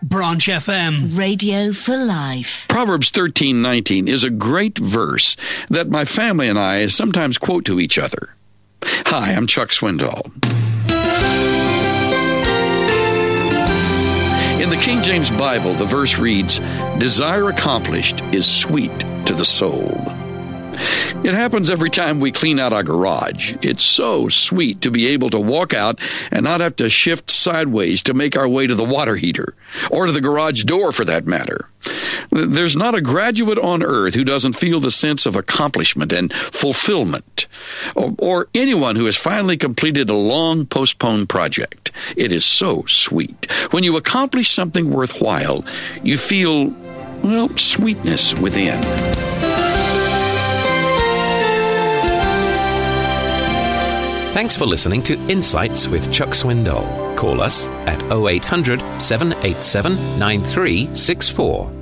Branch FM. Radio for life. Proverbs 13:19 is a great verse that my family and I sometimes quote to each other. Hi, I'm Chuck Swindoll. In the King James Bible, the verse reads, "Desire accomplished is sweet to the soul." It happens every time we clean out our garage. It's so sweet to be able to walk out and not have to shift sideways to make our way to the water heater, or to the garage door for that matter. There's not a graduate on earth who doesn't feel the sense of accomplishment and fulfillment, or anyone who has finally completed a long postponed project. It is so sweet. When you accomplish something worthwhile, you feel, sweetness within. Thanks for listening to Insights with Chuck Swindoll. Call us at 0800 787 9364.